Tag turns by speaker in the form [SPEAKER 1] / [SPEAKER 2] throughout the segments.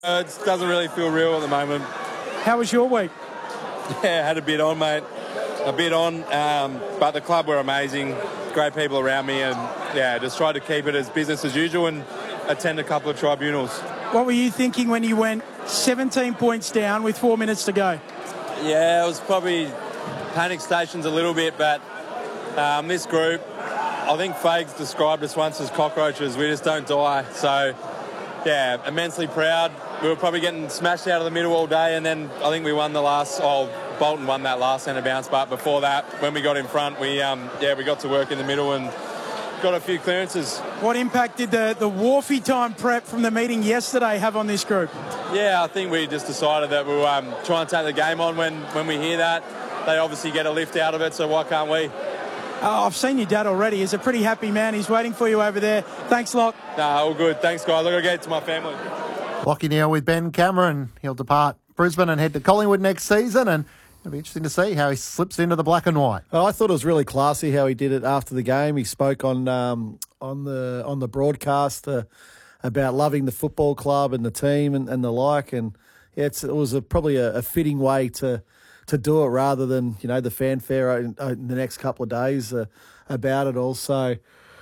[SPEAKER 1] It doesn't really feel real at the moment.
[SPEAKER 2] How was your week?
[SPEAKER 1] Yeah, had a bit on, mate. But the club were amazing. Great people around me, and yeah, just tried to keep it as business as usual and attend a couple of tribunals.
[SPEAKER 2] What were you thinking when you went 17 points down with 4 minutes to go?
[SPEAKER 1] Yeah, it was probably panic stations a little bit, but this group, I think Fags described us once as cockroaches. We just don't die. So, yeah, immensely proud. We were probably getting smashed out of the middle all day, and then I think we won Bolton won that last centre bounce, but before that, when we got in front, we got to work in the middle and got a few clearances.
[SPEAKER 2] What impact did the Wharfie time prep from the meeting yesterday have on this group?
[SPEAKER 1] Yeah, I think we just decided that we'll try and take the game on when we hear that. They obviously get a lift out of it, so why can't we?
[SPEAKER 2] I've seen your dad already. He's a pretty happy man. He's waiting for you over there. Thanks, Lock.
[SPEAKER 1] All good. Thanks, guys. Look, I'll get to my family.
[SPEAKER 3] Lockie now with Ben Cameron. He'll depart Brisbane and head to Collingwood next season, and it'll be interesting to see how he slips into the black and white.
[SPEAKER 4] Oh, I thought it was really classy how he did it after the game. He spoke on the broadcast about loving the football club and the team and the like, and yeah, it was probably a fitting way to do it rather than the fanfare in the next couple of days about it. Also,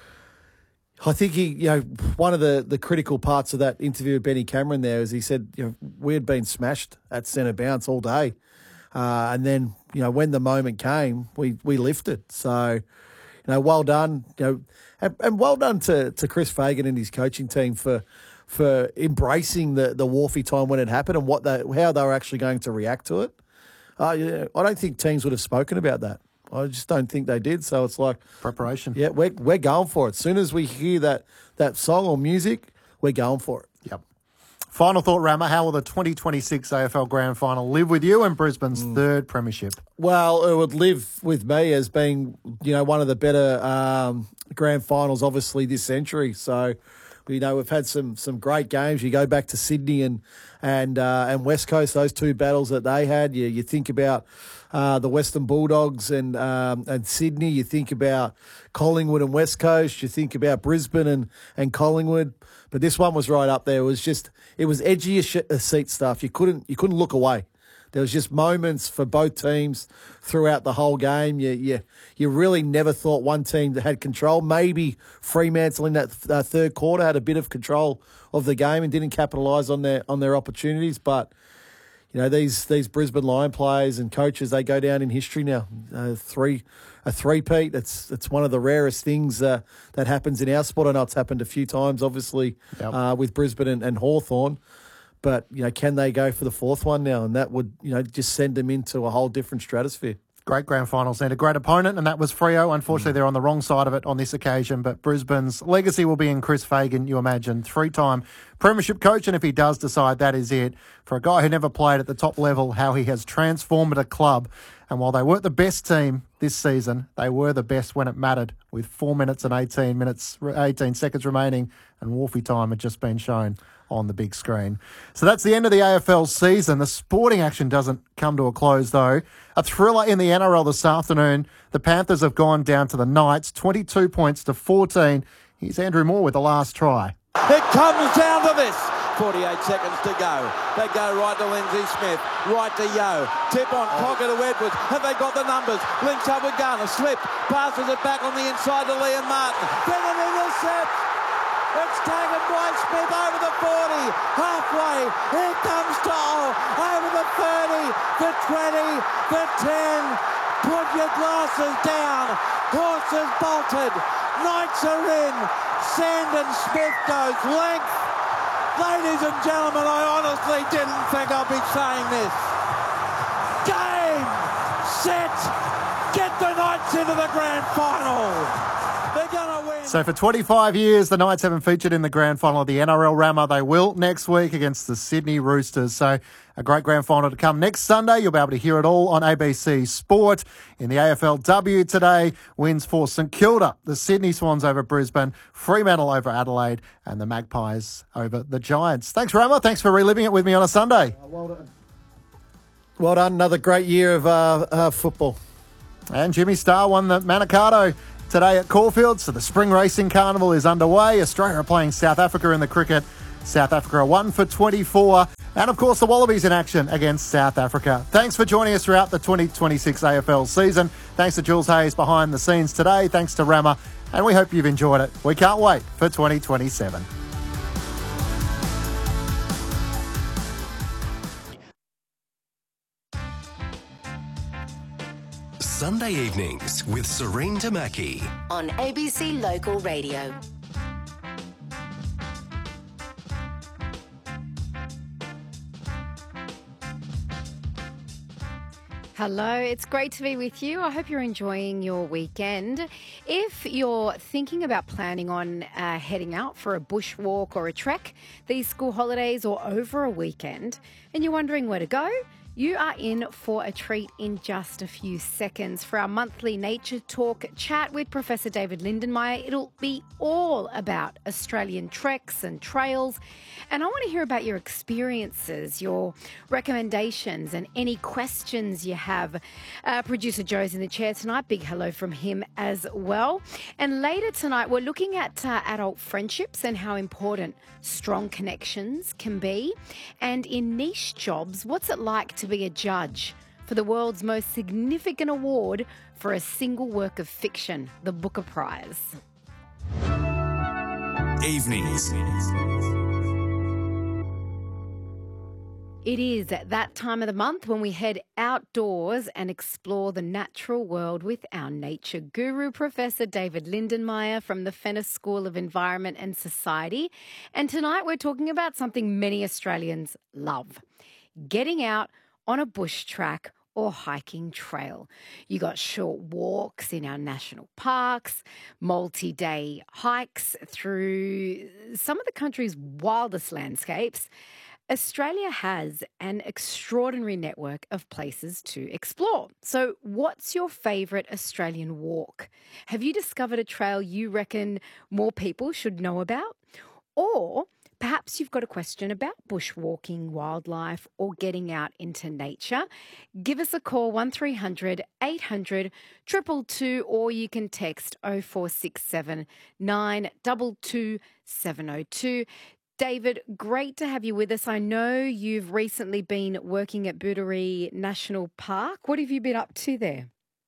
[SPEAKER 4] I think one of the critical parts of that interview with Benny Cameron there is he said we had been smashed at centre bounce all day. And then, when the moment came, we lifted. So, well done. And well done to Chris Fagan and his coaching team for embracing the Wharfie time when it happened and how they were actually going to react to it. I don't think teams would have spoken about that. I just don't think they did. So it's like
[SPEAKER 3] preparation.
[SPEAKER 4] Yeah, we're going for it. As soon as we hear that song or music, we're going for it.
[SPEAKER 3] Yep. Final thought, Rama, how will the 2026 AFL Grand Final live with you and Brisbane's third premiership?
[SPEAKER 4] Well, it would live with me as being, one of the better Grand Finals, obviously, this century. So, we've had some great games. You go back to Sydney and West Coast, those two battles that they had. You think about the Western Bulldogs and Sydney. You think about Collingwood and West Coast. You think about Brisbane and Collingwood. But this one was right up there. It was edgy as seat stuff. You couldn't look away. There was just moments for both teams throughout the whole game. You really never thought one team that had control. Maybe Fremantle in that third quarter had a bit of control of the game and didn't capitalise on their opportunities. But these Brisbane Lion players and coaches, they go down in history now. A three-peat. It's one of the rarest things that happens in our sport. I know it's happened a few times, obviously, with Brisbane and Hawthorn. But, can they go for the fourth one now? And that would, just send them into a whole different stratosphere.
[SPEAKER 3] Great grand finals and a great opponent, and that was Freo. Unfortunately, they're on the wrong side of it on this occasion, but Brisbane's legacy will be in Chris Fagan, you imagine. 3-time premiership coach, and if he does decide that is it, for a guy who never played at the top level, how he has transformed a club. And while they weren't the best team this season, they were the best when it mattered, with 4 minutes and 18 seconds remaining, and Wharfie time had just been shown on the big screen. So that's the end of the AFL season. The sporting action doesn't come to a close, though. A thriller in the NRL this afternoon. The Panthers have gone down to the Knights, 22 points to 14. Here's Andrew Moore with the last try.
[SPEAKER 5] It comes down to this. 48 seconds to go. They go right to Lindsay Smith, right to Yo. Tip on Cocker to Edwards. Have they got the numbers? Links up with Garner. Slip. Passes it back on the inside to Liam Martin. Then an intercept. It's taken by Smith over the 40, halfway, here comes Toll, over the 30, the 20, the 10, put your glasses down, horses bolted, Knights are in, Sandon Smith goes length. Ladies and gentlemen, I honestly didn't think I'd be saying this. Game, set, get the Knights into the grand final. They're going to win.
[SPEAKER 3] So for 25 years, the Knights haven't featured in the grand final of the NRL Rama. They will next week against the Sydney Roosters. So a great grand final to come next Sunday. You'll be able to hear it all on ABC Sport. In the AFLW today, wins for St Kilda, the Sydney Swans over Brisbane, Fremantle over Adelaide, and the Magpies over the Giants. Thanks, Rama. Thanks for reliving it with me on a Sunday.
[SPEAKER 4] Well done. Well done. Another great year of football.
[SPEAKER 3] And Jimmy Starr won the Manikato today at Caulfield, so the Spring Racing Carnival is underway. Australia are playing South Africa in the cricket South Africa are 1 for 24. And, of course, the Wallabies in action against South Africa. Thanks for joining us throughout the 2026 AFL season. Thanks to Jules Hayes behind the scenes today. Thanks to Rama. And we hope you've enjoyed it. We can't wait for 2027.
[SPEAKER 6] Sunday evenings with Serene Tamaki
[SPEAKER 7] on ABC Local Radio.
[SPEAKER 8] Hello, it's great to be with you. I hope you're enjoying your weekend. If you're thinking about planning on heading out for a bushwalk or a trek these school holidays or over a weekend, and you're wondering where to go, you are in for a treat in just a few seconds for our monthly Nature Talk chat with Professor David Lindenmayer. It'll be all about Australian treks and trails, and I want to hear about your experiences, your recommendations, and any questions you have. Producer Joe's in the chair tonight. Big hello from him as well. And later tonight, we're looking at adult friendships and how important strong connections can be. And in niche jobs, what's it like to be a judge for the world's most significant award for a single work of fiction, the Booker Prize?
[SPEAKER 6] Evenings.
[SPEAKER 8] It is at that time of the month when we head outdoors and explore the natural world with our nature guru, Professor David Lindenmayer from the Fenner School of Environment and Society. And tonight we're talking about something many Australians love: getting out on a bush track or hiking trail. You got short walks in our national parks, multi-day hikes through some of the country's wildest landscapes. Australia has an extraordinary network of places to explore. So what's your favourite Australian walk? Have you discovered a trail you reckon more people should know about? Or perhaps you've got a question about bushwalking, wildlife, or getting out into nature. Give us a call, 1300 800 222, or you can text 0467 922 702. David, great to have you with us. I know you've recently been working at Booderee National Park. What have you been up to there?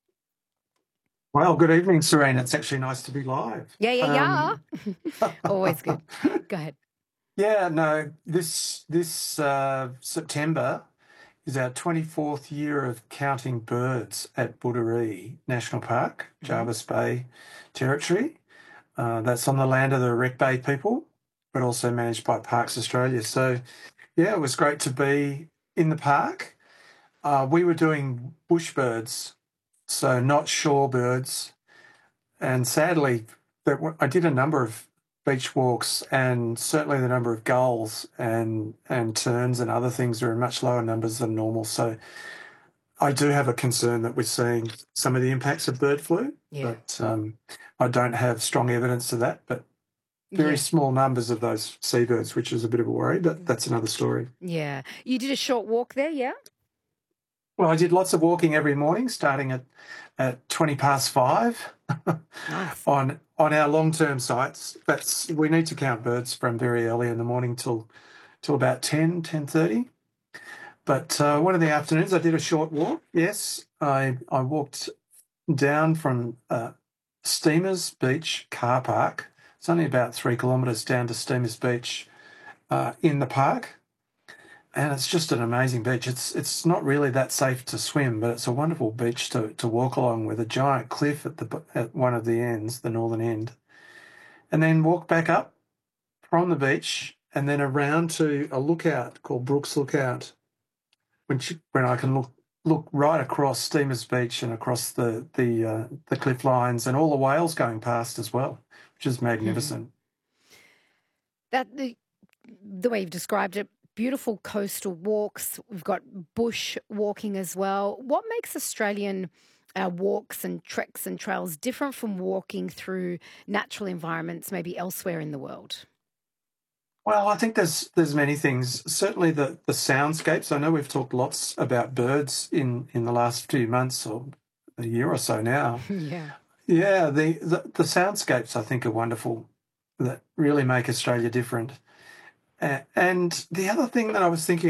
[SPEAKER 9] Well, good evening, Serene. It's actually nice to be live.
[SPEAKER 8] Yeah. Always good. Go ahead.
[SPEAKER 9] Yeah, no, this September is our 24th year of counting birds at Booderee National Park, Jervis Bay Territory. That's on the land of the Wreck Bay people, but also managed by Parks Australia. So, yeah, it was great to be in the park. We were doing bush birds, so not shorebirds. And sadly, I did a number of beach walks, and certainly the number of gulls and terns and other things are in much lower numbers than normal. So I do have a concern that we're seeing some of the impacts of bird flu, but I don't have strong evidence of that. But very small numbers of those seabirds, which is a bit of a worry, but that's another story.
[SPEAKER 8] Yeah. You did a short walk there, yeah?
[SPEAKER 9] Well, I did lots of walking every morning, starting at 5:20
[SPEAKER 8] Nice.
[SPEAKER 9] on our long-term sites. We need to count birds from very early in the morning till about 10:30. But one of the afternoons I did a short walk. Yes, I walked down from Steamers Beach car park. It's only about 3 kilometres down to Steamers Beach in the park. And it's just an amazing beach. It's not really that safe to swim, but it's a wonderful beach to walk along, with a giant cliff at one of the ends, the northern end. And then walk back up from the beach and then around to a lookout called Brooks Lookout, when I can look right across Steamers Beach and across the cliff lines and all the whales going past as well, which is magnificent.
[SPEAKER 8] The way you've described it, beautiful coastal walks. We've got bush walking as well. What makes Australian walks and treks and trails different from walking through natural environments maybe elsewhere in the world?
[SPEAKER 9] Well, I think there's many things. Certainly the soundscapes. I know we've talked lots about birds in the last few months or a year or so now. Yeah, the soundscapes I think are wonderful, that really make Australia different. And the other thing that I was thinking